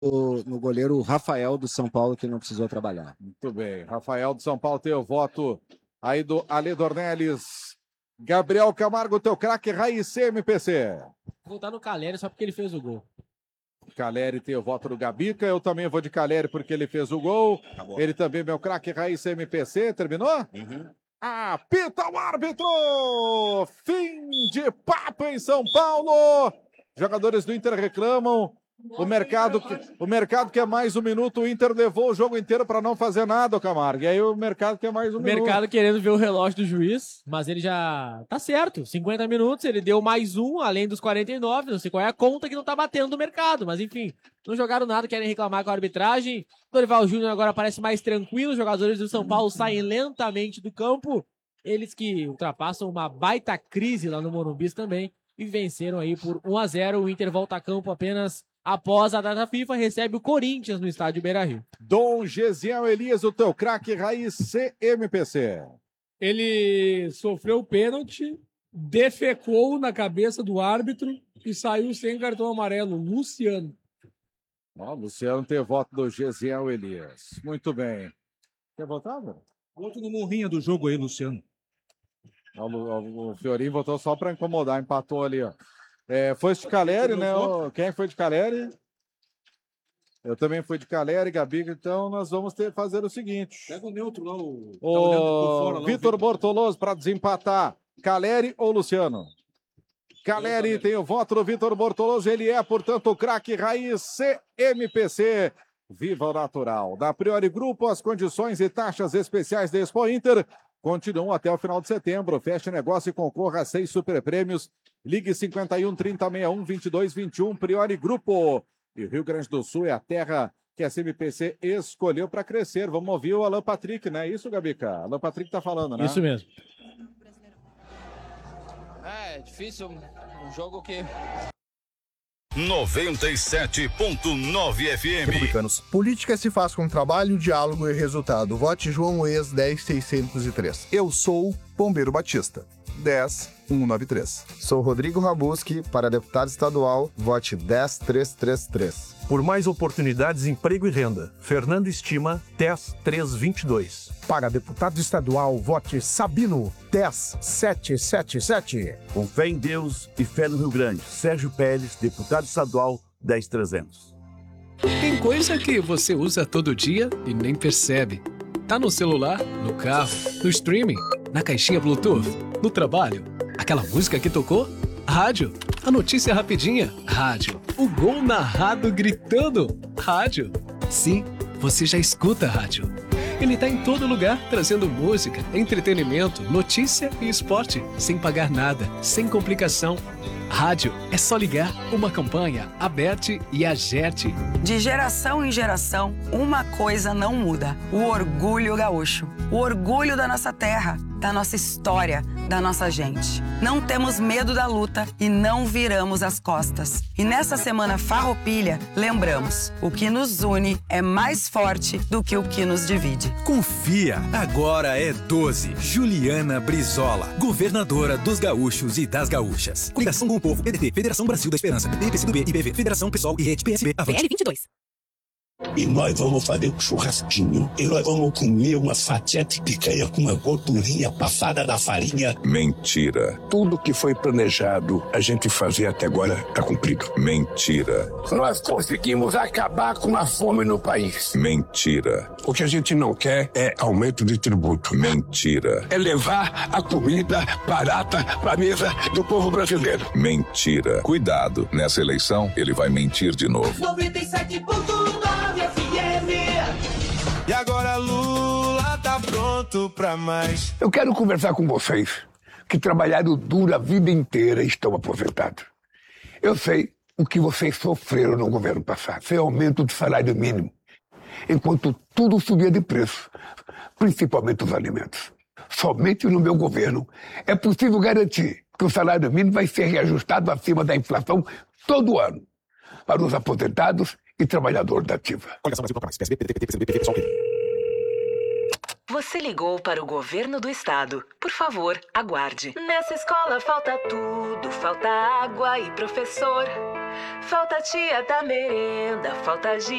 no goleiro Rafael do São Paulo, que não precisou trabalhar. Muito bem. Rafael do São Paulo tem o voto aí do Ale Dornelles. Gabriel Camargo, teu craque raiz CMPC. Vou votar no Caleri só porque ele fez o gol. Caleri tem o voto do Gabica. Eu também vou de Caleri porque ele fez o gol. Acabou. Ele também, meu craque raiz CMPC. Terminou? Uhum. Apita o árbitro! Fim de papo em São Paulo! Jogadores do Inter reclamam. O mercado quer mais um minuto. O Inter levou o jogo inteiro para não fazer nada, Camargo. E aí o mercado quer mais um minuto. O mercado querendo ver o relógio do juiz, mas ele já tá certo. 50 minutos, ele deu mais um, além dos 49. Não sei qual é a conta que não tá batendo do mercado, mas enfim, não jogaram nada, querem reclamar com a arbitragem. Dorival Júnior agora parece mais tranquilo. Os jogadores do São Paulo saem lentamente do campo. Eles que ultrapassam uma baita crise lá no Morumbi também e venceram aí por 1-0. O Inter volta a campo apenas após a data FIFA, recebe o Corinthians no estádio Beira-Rio. Dom Gesiel Elias, o teu craque raiz CMPC. Ele sofreu o pênalti, defecou na cabeça do árbitro e saiu sem cartão amarelo. Luciano. Luciano tem voto do Gesiel Elias. Muito bem. Quer votar, velho? Voto no morrinha do jogo aí, Luciano. O Fiorinho votou só para incomodar, empatou ali, ó. Foi de Caleri, né? Quem foi de Caleri? Eu também fui de Caleri, Gabi. Então nós vamos fazer o seguinte. Pega o neutro lá, o Vitor Bortoloso para desempatar. Caleri ou Luciano? Caleri tem o voto do Vitor Bortoloso. Ele é, portanto, o craque raiz CMPC. Viva o natural. Da Priori Grupo, as condições e taxas especiais da Expo Inter continuam até o final de setembro. Feche negócio e concorra a 6 super prêmios. Ligue 51 30 61 22 21. Priori Grupo. E Rio Grande do Sul é a terra que a CMPC escolheu para crescer. Vamos ouvir o Alan Patrick, né? Isso, Gabica? Alan Patrick tá falando, né? Isso mesmo. É difícil. Um jogo que... 97.9 FM. Republicanos. Política se faz com trabalho, diálogo e resultado. Vote João Ex 10603. Eu sou Bombeiro Batista. 10193. Sou Rodrigo Rabuski, para deputado estadual, vote 10333. Por mais oportunidades, emprego e renda, Fernando Estima, 10322. Para deputado estadual, vote Sabino, 10777. Com fé em Deus e fé no Rio Grande, Sérgio Pérez, deputado estadual, 10300. Tem coisa que você usa todo dia e nem percebe. Tá no celular, no carro, no streaming, na caixinha Bluetooth, no trabalho. Aquela música que tocou? Rádio. A notícia rapidinha? Rádio. O gol narrado gritando? Rádio. Sim, você já escuta rádio. Ele tá em todo lugar, trazendo música, entretenimento, notícia e esporte, sem pagar nada, sem complicação. Rádio é só ligar. Uma campanha, Aberte e Agerte. De geração em geração, uma coisa não muda: o orgulho gaúcho. O orgulho da nossa terra, da nossa história, da nossa gente. Não temos medo da luta e não viramos as costas. E nessa semana Farroupilha, lembramos: o que nos une é mais forte do que o que nos divide. Confia, agora é 12. Juliana Brizola, governadora dos gaúchos e das gaúchas. Coligação com o Povo, PDT, Federação Brasil da Esperança, PT, PCdoB, IPV, Federação PSOL e Rede PSB, Avante. PL22. E nós vamos fazer um churrasquinho. E nós vamos comer uma fatia de picanha com uma gordurinha passada da farinha. Mentira. Tudo que foi planejado a gente fazer até agora está cumprido. Mentira. Nós conseguimos acabar com a fome no país. Mentira. O que a gente não quer é aumento de tributo. Mentira. É levar a comida barata para a mesa do povo brasileiro. Mentira. Cuidado, nessa eleição ele vai mentir de novo. 97.9 FM. E agora Lula tá pronto pra mais. Eu quero conversar com vocês que trabalharam duro a vida inteira e estão aposentados. Eu sei o que vocês sofreram no governo passado. Foi aumento do salário mínimo, enquanto tudo subia de preço, principalmente os alimentos. Somente no meu governo é possível garantir que o salário mínimo vai ser reajustado acima da inflação todo ano, para os aposentados e trabalhadores da ativa. Você ligou para o governo do estado. Por favor, aguarde. Nessa escola falta tudo, falta água e professor. Falta a tia da merenda, falta